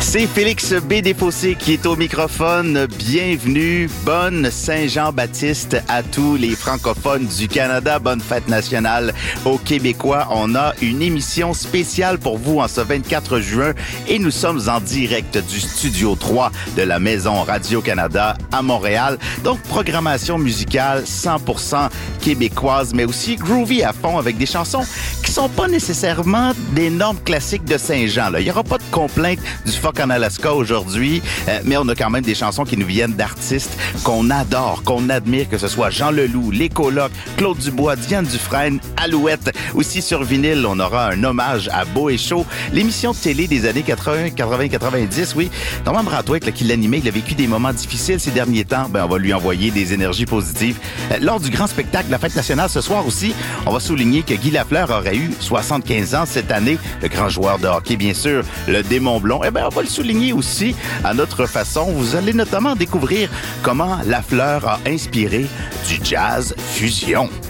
C'est Félix B. Desfossés qui est au microphone. Bienvenue, bonne Saint-Jean-Baptiste à tous les francophones du Canada. Bonne fête nationale aux Québécois. On a une émission spéciale pour vous en ce 24 juin et nous sommes en direct du Studio 3 de la Maison Radio-Canada à Montréal. Donc, programmation musicale 100% québécoise, mais aussi groovy à fond avec des chansons qui sont pas nécessairement des normes classiques de Saint-Jean. Là. Il y aura pas de complainte du phoque en Alaska aujourd'hui, mais on a quand même des chansons qui nous viennent d'artistes qu'on adore, qu'on admire, que ce soit Jean Leloup, Les Colocs, Claude Dubois, Diane Dufresne, Alouette. Aussi sur vinyle, on aura un hommage à Beau et Chaud, l'émission de télé des années 80, 90, oui. Norman Brathwaite, là, qui l'animait, il a vécu des moments difficiles ces derniers temps. Ben, on va lui envoyer des énergies positives. Lors du grand spectacle de la Fête nationale ce soir aussi, on va souligner que Guy Lafleur aurait eu 75 ans cette année. Le grand joueur de hockey, bien sûr, le démon blond. Eh bien, on va le souligner aussi à notre façon. Vous allez notamment découvrir comment Lafleur a inspiré du jazz fusion.